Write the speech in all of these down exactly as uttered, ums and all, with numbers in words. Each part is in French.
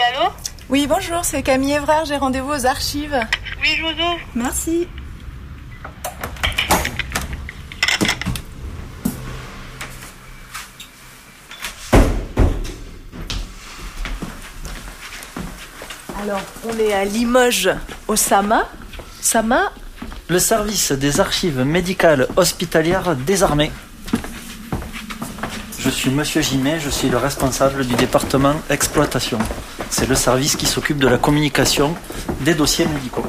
allô? Oui, bonjour, c'est Camille Evrard, j'ai rendez-vous aux archives. Oui, je vous ouvre. Merci. Alors, on est à Limoges, au S A M A. S A M A. Le service des archives médicales hospitalières des armées. Je suis Monsieur Gimet, je suis le responsable du département exploitation. C'est le service qui s'occupe de la communication des dossiers médicaux.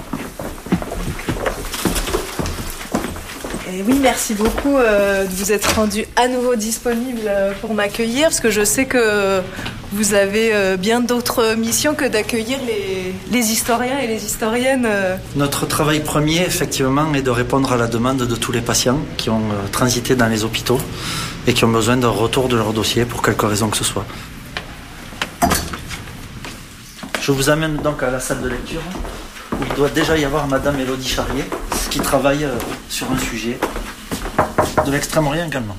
Et oui, merci beaucoup euh, de vous être rendu à nouveau disponible pour m'accueillir, parce que je sais que vous avez euh, bien d'autres missions que d'accueillir les, les historiens et les historiennes. Euh. Notre travail premier, effectivement, est de répondre à la demande de tous les patients qui ont euh, transité dans les hôpitaux et qui ont besoin d'un retour de leur dossier pour quelque raison que ce soit. Je vous amène donc à la salle de lecture où il doit déjà y avoir Madame Élodie Charrier qui travaille euh, sur un sujet de l'Extrême-Orient également.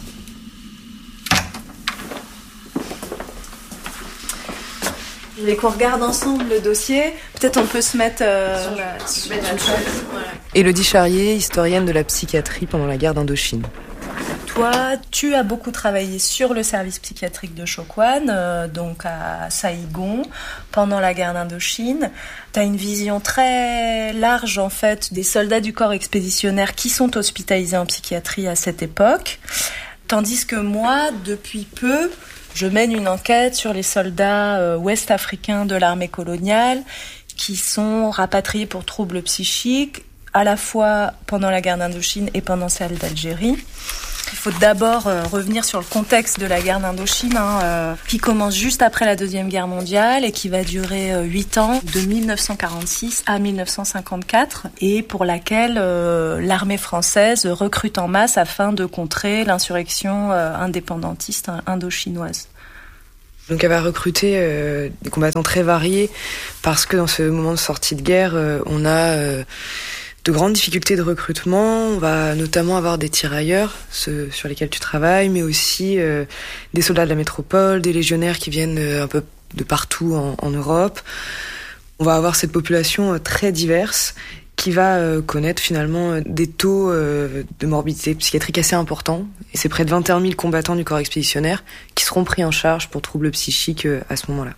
Je voulais qu'on regarde ensemble le dossier. Peut-être on peut se mettre euh, sur la, sur la chaise. Voilà. Élodie Charrier, historienne de la psychiatrie pendant la guerre d'Indochine. Toi, tu as beaucoup travaillé sur le service psychiatrique de Chokwan, euh, donc à Saïgon, pendant la guerre d'Indochine. Tu as une vision très large, en fait, des soldats du corps expéditionnaire qui sont hospitalisés en psychiatrie à cette époque. Tandis que moi, depuis peu, je mène une enquête sur les soldats euh, ouest-africains de l'armée coloniale qui sont rapatriés pour troubles psychiques, à la fois pendant la guerre d'Indochine et pendant celle d'Algérie. Il faut d'abord euh, revenir sur le contexte de la guerre d'Indochine, hein, euh, qui commence juste après la Deuxième Guerre mondiale et qui va durer euh, huit ans, de mille neuf cent quarante-six à mille neuf cent cinquante-quatre, et pour laquelle euh, l'armée française recrute en masse afin de contrer l'insurrection euh, indépendantiste indo-chinoise. Donc elle va recruter euh, des combattants très variés parce que dans ce moment de sortie de guerre, euh, on a euh, de grandes difficultés de recrutement. On va notamment avoir des tirailleurs, ceux sur lesquels tu travailles, mais aussi euh, des soldats de la métropole, des légionnaires qui viennent euh, un peu de partout en, en Europe. On va avoir cette population euh, très diverse qui va euh, connaître finalement euh, des taux euh, de morbidité psychiatrique assez importants. Et c'est près de vingt et un mille combattants du corps expéditionnaire qui seront pris en charge pour troubles psychiques euh, à ce moment-là.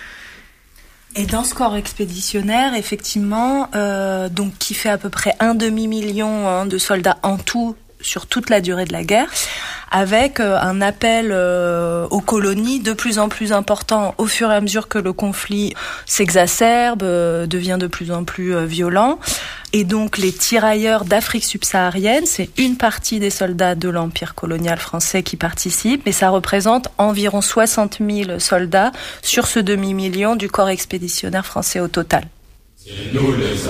Et dans ce corps expéditionnaire, effectivement, euh, donc qui fait à peu près un demi-million hein, de soldats en tout sur toute la durée de la guerre, avec euh, un appel euh, aux colonies de plus en plus important au fur et à mesure que le conflit s'exacerbe, euh, devient de plus en plus euh, violent. Et donc les tirailleurs d'Afrique subsaharienne, c'est une partie des soldats de l'Empire colonial français qui participent, mais ça représente environ soixante mille soldats sur ce demi-million du corps expéditionnaire français au total.